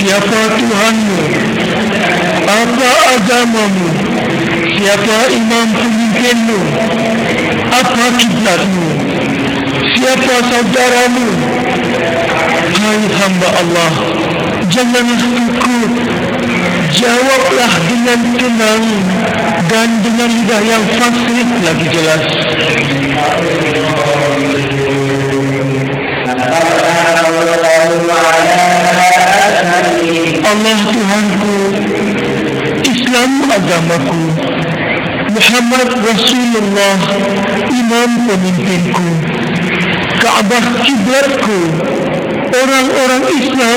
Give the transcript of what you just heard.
Siapa Tuhanmu? Apa agamamu? Siapa imam pemimpinmu? Apa kiblatmu? Siapa saudaramu? Hai hamba Allah, janganlah takut. Jawablah dengan tenang dan dengan lidah yang fasih lagi jelas. Allah Tuhanku, Islam agamaku, Muhammad Rasulullah imam pemimpinku, Kaabah kiblatku, orang-orang Islam